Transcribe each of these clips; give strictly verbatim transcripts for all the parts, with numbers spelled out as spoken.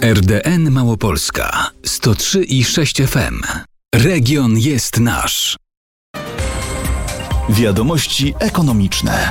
R D N Małopolska sto trzy i sześć F M. Region jest nasz. Wiadomości ekonomiczne.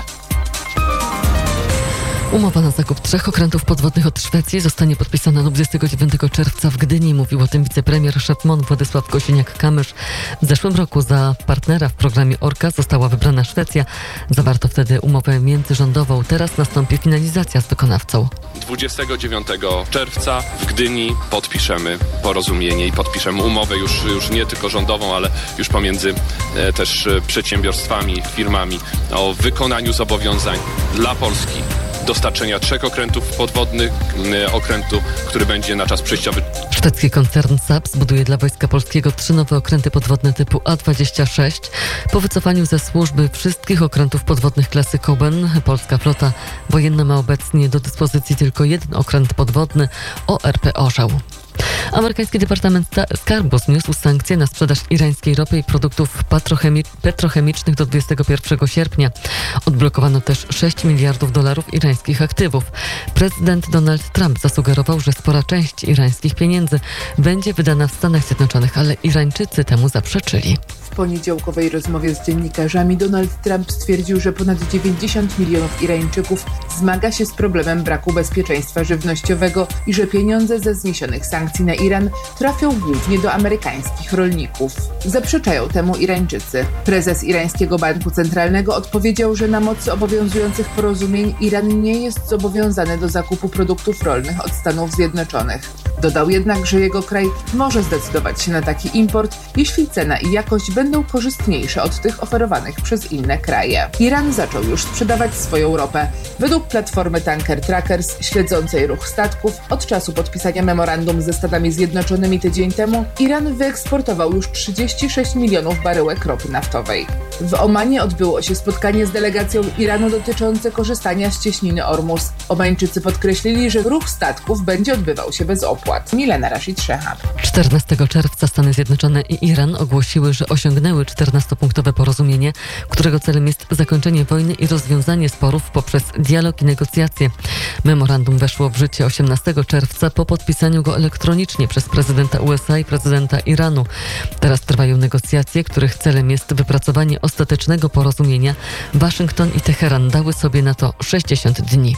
Umowa na zakup trzech okrętów podwodnych od Szwecji zostanie podpisana dwudziestego dziewiątego czerwca w Gdyni. Mówił o tym wicepremier szef M O N Władysław Kosiniak-Kamysz. W zeszłym roku za partnera w programie Orca została wybrana Szwecja. Zawarto wtedy umowę międzyrządową. Teraz nastąpi finalizacja z wykonawcą. dwudziestego dziewiątego czerwca w Gdyni podpiszemy porozumienie i podpiszemy umowę już, już nie tylko rządową, ale już pomiędzy e, też przedsiębiorstwami, firmami o wykonaniu zobowiązań dla Polski. Dostarczenia trzech okrętów podwodnych, okrętu, który będzie na czas przejściowy. Szwedzki koncern S A P zbuduje dla Wojska Polskiego trzy nowe okręty podwodne typu A dwadzieścia sześć. Po wycofaniu ze służby wszystkich okrętów podwodnych klasy Koben, polska flota wojenna ma obecnie do dyspozycji tylko jeden okręt podwodny O R P Orzeł. Amerykański Departament Skarbu zniósł sankcje na sprzedaż irańskiej ropy i produktów petrochemi- petrochemicznych do dwudziestego pierwszego sierpnia. Odblokowano też sześć miliardów dolarów irańskich aktywów. Prezydent Donald Trump zasugerował, że spora część irańskich pieniędzy będzie wydana w Stanach Zjednoczonych, ale Irańczycy temu zaprzeczyli. W poniedziałkowej rozmowie z dziennikarzami Donald Trump stwierdził, że ponad dziewięćdziesiąt milionów Irańczyków zmaga się z problemem braku bezpieczeństwa żywnościowego i że pieniądze ze zniesionych sankcji na Iran trafią głównie do amerykańskich rolników. Zaprzeczają temu Irańczycy. Prezes irańskiego banku centralnego odpowiedział, że na mocy obowiązujących porozumień Iran nie jest zobowiązany do zakupu produktów rolnych od Stanów Zjednoczonych. Dodał jednak, że jego kraj może zdecydować się na taki import, jeśli cena i jakość będą korzystniejsze od tych oferowanych przez inne kraje. Iran zaczął już sprzedawać swoją ropę. Według platformy Tanker Trackers śledzącej ruch statków od czasu podpisania memorandum ze Stanami Zjednoczonymi tydzień temu Iran wyeksportował już trzydzieści sześć milionów baryłek ropy naftowej. W Omanie odbyło się spotkanie z delegacją Iranu dotyczące korzystania z cieśniny Ormus. Omańczycy podkreślili, że ruch statków będzie odbywał się bez opłat. Milena Rashid Szehab. czternastego czerwca Stany Zjednoczone i Iran ogłosiły, że osiągnęły czternastopunktowe porozumienie, którego celem jest zakończenie wojny i rozwiązanie sporów poprzez dialog i negocjacje. Memorandum weszło w życie osiemnastego czerwca po podpisaniu go elektronicznie przez prezydenta U S A i prezydenta Iranu. Teraz trwają negocjacje, których celem jest wypracowanie ostatecznego porozumienia. Waszyngton i Teheran dały sobie na to sześćdziesiąt dni.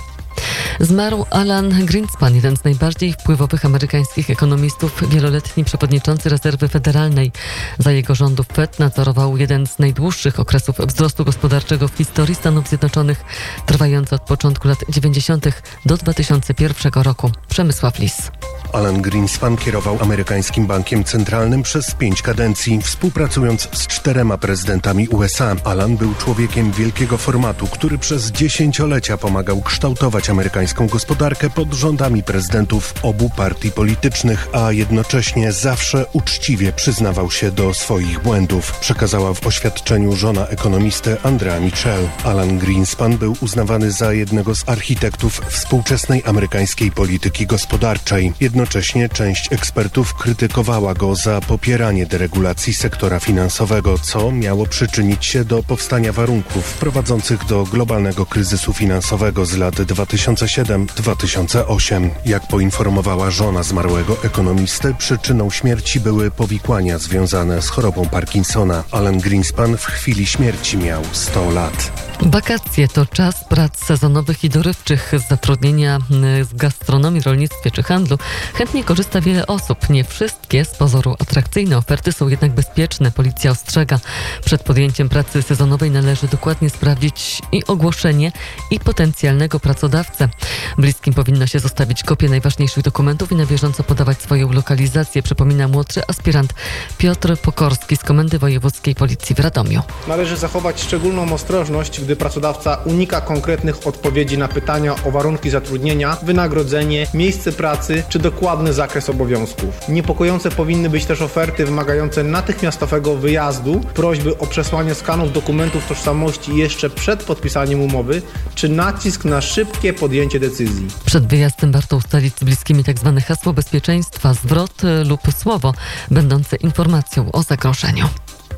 Zmarł Alan Greenspan, jeden z najbardziej wpływowych amerykańskich ekonomistów, wieloletni przewodniczący rezerwy federalnej. Za jego rządów Fed nadzorował jeden z najdłuższych okresów wzrostu gospodarczego w historii Stanów Zjednoczonych, trwający od początku lat dziewięćdziesiątych do dwa tysiące pierwszego roku. Przemysław Lis. Alan Greenspan kierował amerykańskim bankiem centralnym przez pięć kadencji, współpracując z czterema prezydentami U S A. Alan był człowiekiem wielkiego formatu, który przez dziesięciolecia pomagał kształtować amerykańską gospodarkę pod rządami prezydentów obu partii politycznych, a jednocześnie zawsze uczciwie przyznawał się do swoich błędów, przekazała w oświadczeniu żona ekonomisty Andrea Mitchell. Alan Greenspan był uznawany za jednego z architektów współczesnej amerykańskiej polityki gospodarczej. Jednocześnie część ekspertów krytykowała go za popieranie deregulacji sektora finansowego, co miało przyczynić się do powstania warunków prowadzących do globalnego kryzysu finansowego z lat dwa tysiące siedem do dwa tysiące osiem. Jak poinformowała żona zmarłego ekonomisty, przyczyną śmierci były powikłania związane z chorobą Parkinsona. Alan Greenspan w chwili śmierci miał sto lat. Wakacje to czas prac sezonowych i dorywczych. Z zatrudnienia w gastronomii, rolnictwie czy handlu chętnie korzysta wiele osób. Nie wszystkie z pozoru atrakcyjne oferty są jednak bezpieczne. Policja ostrzega. Przed podjęciem pracy sezonowej należy dokładnie sprawdzić i ogłoszenie, i potencjalnego pracodawcę. Bliskim powinno się zostawić kopię najważniejszych dokumentów i na bieżąco podawać swoją lokalizację, przypomina młodszy aspirant Piotr Pokorski z Komendy Wojewódzkiej Policji w Radomiu. Należy zachować szczególną ostrożność, gdy pracodawca unika konkretnych odpowiedzi na pytania o warunki zatrudnienia, wynagrodzenie, miejsce pracy czy dokładny zakres obowiązków. Niepokojące powinny być też oferty wymagające natychmiastowego wyjazdu, prośby o przesłanie skanów dokumentów tożsamości jeszcze przed podpisaniem umowy, czy nacisk na szybkie podjęcie decyzji. Przed wyjazdem warto ustalić z bliskimi tzw. hasło bezpieczeństwa, zwrot lub słowo będące informacją o zagrożeniu.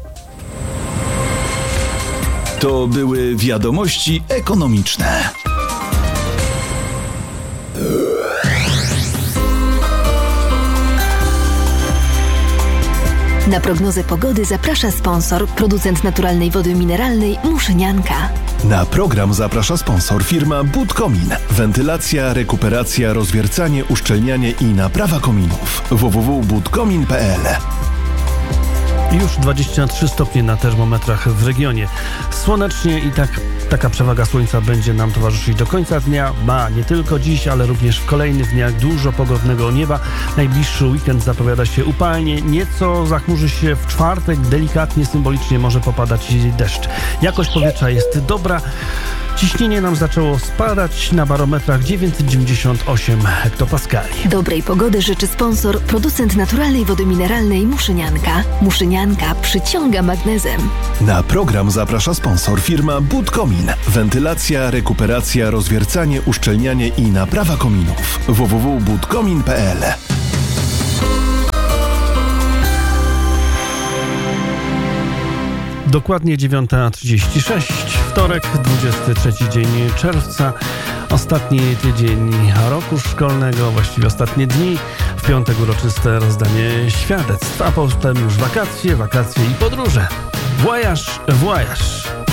To były wiadomości ekonomiczne. Na prognozę pogody zaprasza sponsor, producent naturalnej wody mineralnej Muszynianka. Na program zaprasza sponsor firma Budkomin. Wentylacja, rekuperacja, rozwiercanie, uszczelnianie i naprawa kominów. w w w kropka budkomin kropka p l. Już dwadzieścia trzy stopnie na termometrach w regionie. Słonecznie i tak taka przewaga słońca będzie nam towarzyszyć do końca dnia. Ma nie tylko dziś, ale również w kolejnych dniach dużo pogodnego nieba. Najbliższy weekend zapowiada się upalnie. Nieco zachmurzy się w czwartek. Delikatnie, symbolicznie może popadać deszcz. Jakość powietrza jest dobra. Ciśnienie nam zaczęło spadać na barometrach dziewięćset dziewięćdziesiąt osiem hektopaskali. Dobrej pogody życzy sponsor, producent naturalnej wody mineralnej Muszynianka. Muszynianka przyciąga magnezem. Na program zaprasza sponsor firma Budkomin. Wentylacja, rekuperacja, rozwiercanie, uszczelnianie i naprawa kominów. w w w kropka budkomin kropka p l. Dokładnie dziewiąta trzydzieści sześć, wtorek, dwudziesty trzeci dzień czerwca, ostatni tydzień roku szkolnego, właściwie ostatnie dni, w piątek uroczyste rozdanie świadectw, a potem już wakacje, wakacje i podróże. Voyage, voyage.